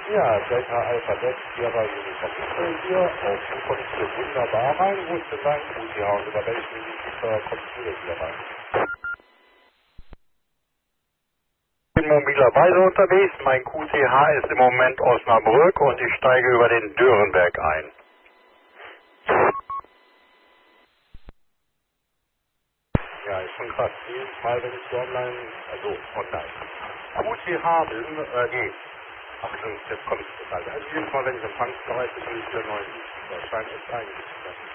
Ja, Delta Alpha 6, Sierra Uniform hier, auf du kommst hier wunderbar rein, wo ist denn dein QTH und über welchen kommst du denn hier rein? Ich bin mobilerweise unterwegs, mein QTH ist im Moment Osnabrück und ich steige über den Dörenberg ein. Ja, ist schon krass. Jedes Mal, wenn ich so online, also online, QTH bin, nee, ach schon, jetzt kommt es halt. Also jedes Mal, wenn ich empfangsbereit bin, kann ich wieder neuen Dienst. Das scheint echt einiges zu sein.